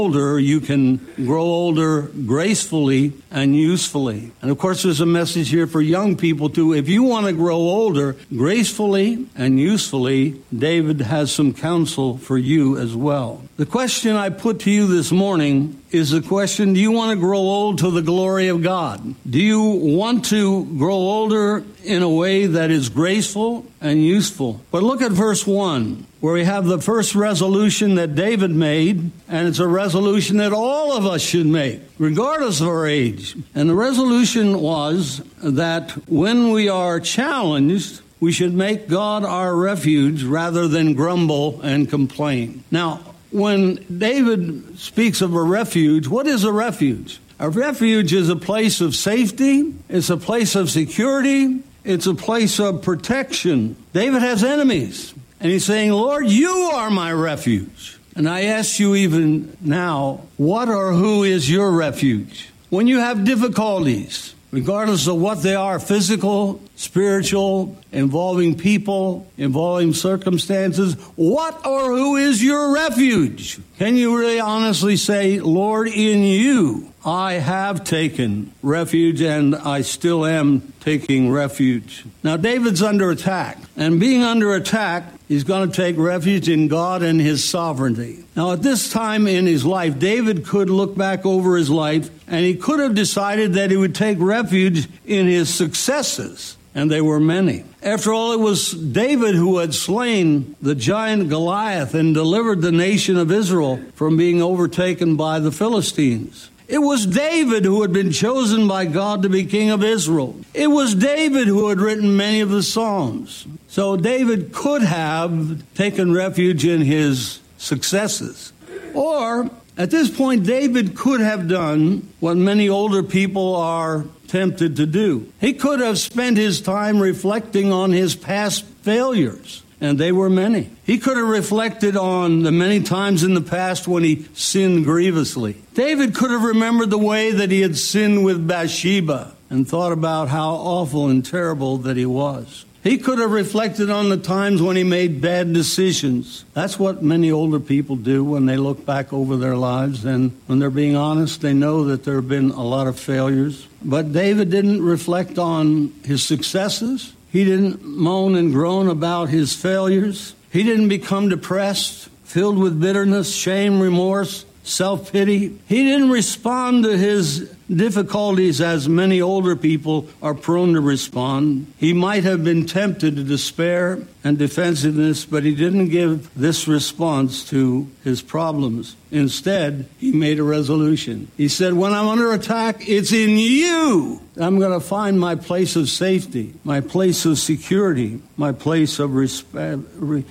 older, you can grow older gracefully and usefully. And of course, there's a message here for young people too. If you want to grow older gracefully and usefully, David has some counsel for you as well. The question I put to you this morning is the question, do you want to grow old to the glory of God? Do you want to grow older in a way that is graceful and useful? But look at verse 1, where we have the first resolution that David made, and it's a resolution that all of us should make, regardless of our age. And the resolution was that when we are challenged, we should make God our refuge rather than grumble and complain. Now, when David speaks of a refuge, what is a refuge? A refuge is a place of safety. It's a place of security. It's a place of protection. David has enemies, and he's saying, Lord, you are my refuge. And I ask you even now, what or who is your refuge? When you have difficulties, regardless of what they are, physical, spiritual, involving people, involving circumstances, what or who is your refuge? Can you really honestly say, Lord, in you I have taken refuge and I still am taking refuge? Now, David's under attack, and being under attack, he's going to take refuge in God and his sovereignty. Now, at this time in his life, David could look back over his life, and he could have decided that he would take refuge in his successes, and they were many. After all, it was David who had slain the giant Goliath and delivered the nation of Israel from being overtaken by the Philistines. It was David who had been chosen by God to be king of Israel. It was David who had written many of the Psalms. So David could have taken refuge in his successes. Or, at this point, David could have done what many older people are tempted to do. He could have spent his time reflecting on his past failures, and they were many. He could have reflected on the many times in the past when he sinned grievously. David could have remembered the way that he had sinned with Bathsheba and thought about how awful and terrible that he was. He could have reflected on the times when he made bad decisions. That's what many older people do when they look back over their lives, and when they're being honest, they know that there have been a lot of failures. But David didn't reflect on his successes. He didn't moan and groan about his failures. He didn't become depressed, filled with bitterness, shame, remorse, self-pity. He didn't respond to his difficulties as many older people are prone to respond. He might have been tempted to despair and defensiveness, but he didn't give this response to his problems. Instead, he made a resolution. He said, when I'm under attack, it's in you I'm going to find my place of safety, my place of security, my place of respect,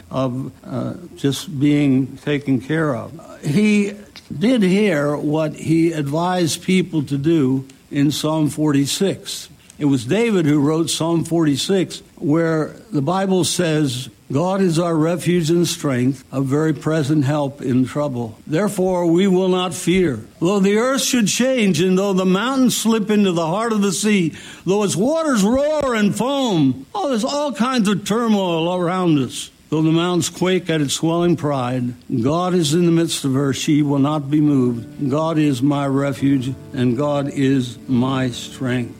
just being taken care of. He did here what he advised people to do in Psalm 46. It was David who wrote Psalm 46, where the Bible says, God is our refuge and strength, a very present help in trouble. Therefore, we will not fear. Though the earth should change, and though the mountains slip into the heart of the sea, though its waters roar and foam, there's all kinds of turmoil around us. Though the mountains quake at its swelling pride, God is in the midst of her. She will not be moved. God is my refuge, and God is my strength.